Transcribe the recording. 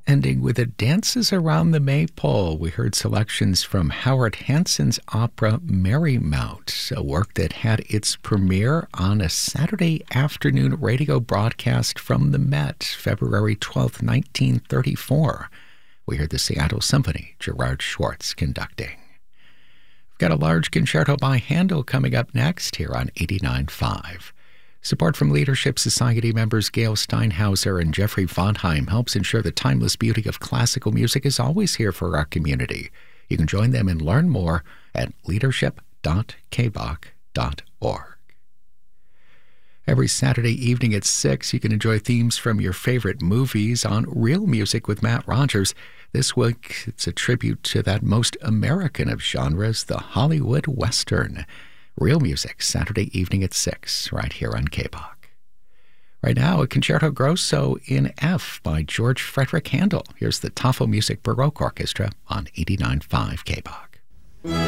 Ending with the Dances Around the Maypole, we heard selections from Howard Hanson's opera Merry Mount, a work that had its premiere on a Saturday afternoon radio broadcast from the Met, February 12, 1934. We heard the Seattle Symphony, Gerard Schwartz conducting. We've got a large concerto by Handel coming up next here on 89.5. Support from Leadership Society members Gail Steinhauser and Jeffrey Vonheim helps ensure the timeless beauty of classical music is always here for our community. You can join them and learn more at leadership.kbach.org. Every Saturday evening at 6, you can enjoy themes from your favorite movies on Real Music with Matt Rogers. This week, it's a tribute to that most American of genres, the Hollywood Western. Real Music, Saturday evening at 6, right here on KBach. Right now, a Concerto Grosso in F by George Frederick Handel. Here's the Tafelmusik Baroque Orchestra on 89.5 KBach.